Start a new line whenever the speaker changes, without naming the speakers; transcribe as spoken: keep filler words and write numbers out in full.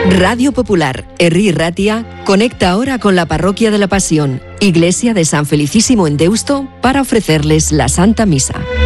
Radio Popular, Herri Ratia, conecta ahora con la Parroquia de la Pasión, Iglesia de San Felicísimo en Deusto, para ofrecerles la Santa Misa.